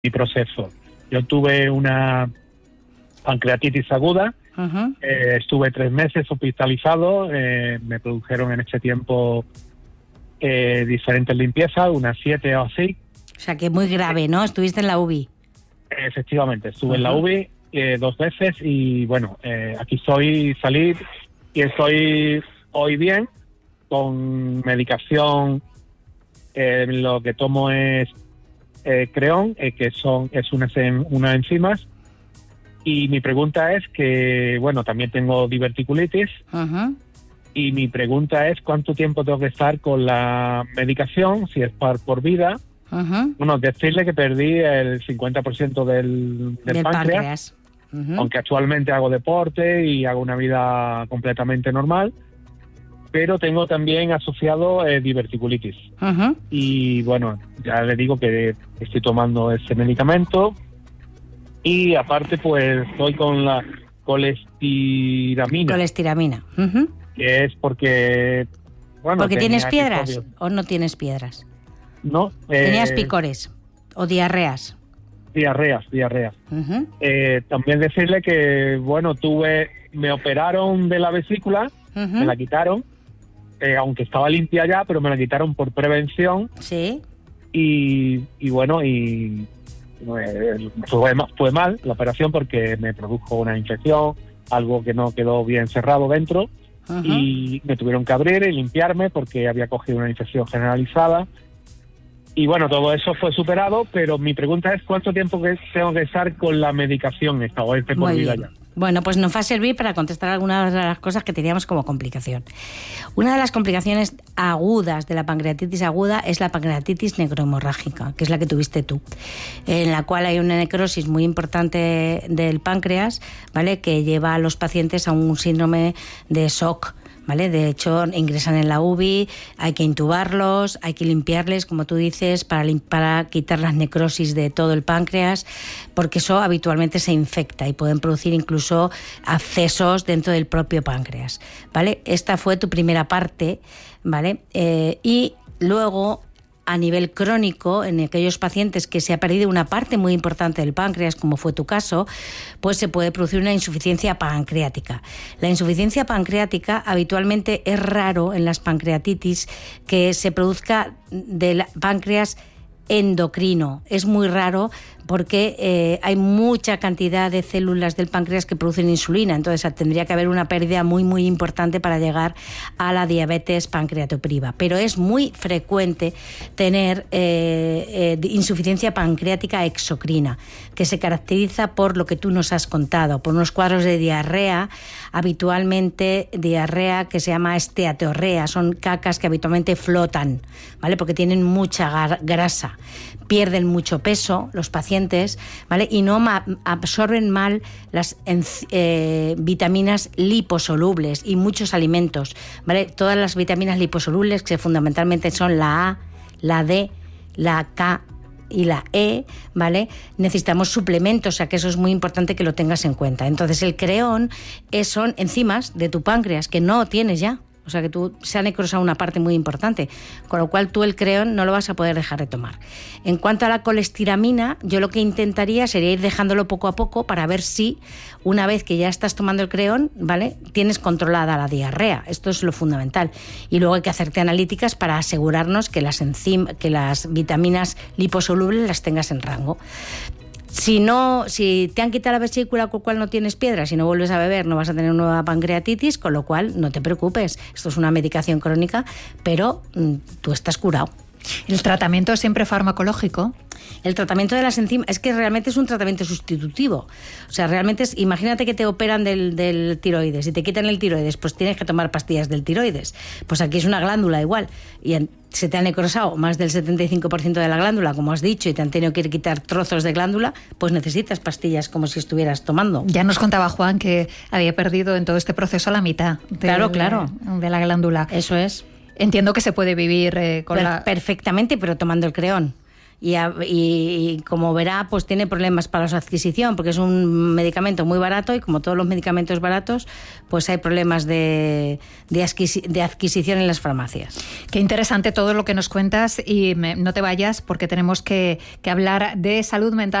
mi proceso. Yo tuve una pancreatitis aguda, estuve 3 meses hospitalizado, me produjeron en ese tiempo diferentes limpiezas, unas 7 o así. O sea, que muy grave, ¿no? Estuviste en la UBI. Efectivamente, estuve en la UBI 2 veces y bueno, aquí salí y estoy hoy bien, con medicación. Lo que tomo es Creón, que es unas enzimas. Y mi pregunta es que, bueno, también tengo diverticulitis. Y mi pregunta es cuánto tiempo tengo que estar con la medicación, si es por vida. Bueno, decirle que perdí el 50% del páncreas. Aunque actualmente hago deporte y hago una vida completamente normal, pero tengo también asociado diverticulitis. Y bueno, ya le digo que estoy tomando ese medicamento y aparte pues estoy con la colestiramina. Que es porque... Bueno, ¿porque tienes piedras o no tienes piedras? No. ¿Tenías picores o diarreas? Diarreas. También decirle que, bueno, me operaron de la vesícula, me la quitaron, aunque estaba limpia ya, pero me la quitaron por prevención. Sí. Y bueno, fue mal la operación porque me produjo una infección, algo que no quedó bien cerrado dentro, y me tuvieron que abrir y limpiarme porque había cogido una infección generalizada. Y bueno, todo eso fue superado, pero mi pregunta es ¿cuánto tiempo tengo que estar con la medicación esta o este por vida ya? Bueno, pues nos va a servir para contestar algunas de las cosas que teníamos como complicación. Una de las complicaciones agudas de la pancreatitis aguda es la pancreatitis necrohemorrágica, que es la que tuviste tú, en la cual hay una necrosis muy importante del páncreas, ¿vale?, que lleva a los pacientes a un síndrome de shock, ¿vale? De hecho, ingresan en la UBI, hay que intubarlos, hay que limpiarles, como tú dices, para quitar las necrosis de todo el páncreas, porque eso habitualmente se infecta y pueden producir incluso abscesos dentro del propio páncreas, ¿vale? Esta fue tu primera parte, ¿vale? Y luego, a nivel crónico, en aquellos pacientes que se ha perdido una parte muy importante del páncreas, como fue tu caso, pues se puede producir una insuficiencia pancreática. La insuficiencia pancreática habitualmente es raro en las pancreatitis que se produzca del páncreas endocrino. Es muy raro porque hay mucha cantidad de células del páncreas que producen insulina, entonces tendría que haber una pérdida muy muy importante para llegar a la diabetes pancreatopriva, pero es muy frecuente tener insuficiencia pancreática exocrina, que se caracteriza por lo que tú nos has contado, por unos cuadros de diarrea, habitualmente diarrea que se llama esteatorrea, son cacas que habitualmente flotan, ¿vale?, porque tienen mucha grasa, pierden mucho peso los pacientes, ¿vale?, y no absorben mal las vitaminas liposolubles y muchos alimentos, ¿vale? Todas las vitaminas liposolubles, que fundamentalmente son la A, la D, la K y la E, ¿vale? Necesitamos suplementos, o sea que eso es muy importante que lo tengas en cuenta. Entonces el creón son enzimas de tu páncreas que no tienes ya. O sea que tú se ha necrosado una parte muy importante, con lo cual tú el creón no lo vas a poder dejar de tomar. En cuanto a la colestiramina, yo lo que intentaría sería ir dejándolo poco a poco para ver si una vez que ya estás tomando el creón, ¿vale?, tienes controlada la diarrea. Esto es lo fundamental. Y luego hay que hacerte analíticas para asegurarnos que las vitaminas liposolubles las tengas en rango. Si te han quitado la vesícula con la cual no tienes piedras y no vuelves a beber, no vas a tener nueva pancreatitis, con lo cual no te preocupes. Esto es una medicación crónica, pero tú estás curado. ¿El tratamiento es siempre farmacológico? El tratamiento de las enzimas es que realmente es un tratamiento sustitutivo. O sea, realmente imagínate que te operan del tiroides y te quitan el tiroides, pues tienes que tomar pastillas del tiroides. Pues aquí es una glándula igual y se te ha necrosado más del 75% de la glándula, como has dicho, y te han tenido que quitar trozos de glándula, pues necesitas pastillas como si estuvieras tomando. Ya nos contaba Juan que había perdido en todo este proceso la mitad de la glándula. Eso es. Entiendo que se puede vivir perfectamente, pero tomando el creón. y como verá, pues tiene problemas para su adquisición, porque es un medicamento muy barato y como todos los medicamentos baratos, pues hay problemas de adquisición en las farmacias. Qué interesante todo lo que nos cuentas y no te vayas porque tenemos que hablar de salud mental.